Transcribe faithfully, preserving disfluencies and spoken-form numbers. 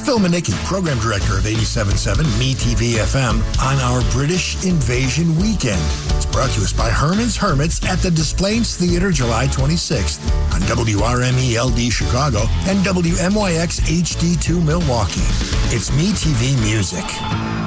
Phil Manicki, Program Director of eighty-seven point seven Me T V F M, on our British Invasion Weekend. It's brought to us by Herman's Hermits at the Des Plaines Theater, July twenty-sixth, on W R M E L D Chicago and W M Y X H D two Milwaukee. It's Me T V Music.